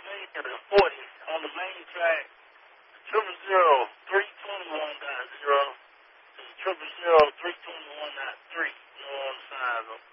at the 40 on the main track. 000-321.0 to 000-321.3. On the side of them.